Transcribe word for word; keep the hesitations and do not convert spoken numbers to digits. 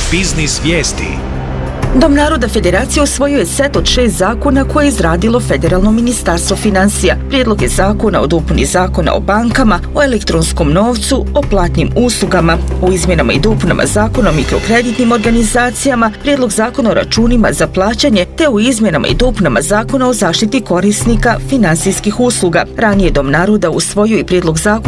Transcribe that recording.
Biznis vijesti. Dom naroda Federacije usvojio je set od šest zakona koje je izradilo Federalno ministarstvo financija. Prijedlog je zakona o dopuni zakona o bankama, o elektronskom novcu, o platnim uslugama, u izmjenama i dopunama zakona o mikrokreditnim organizacijama, prijedlog zakona o računima za plaćanje, te u izmjenama i dopunama zakona o zaštiti korisnika financijskih usluga. Ranije Dom naroda usvojio i prijedlog zakona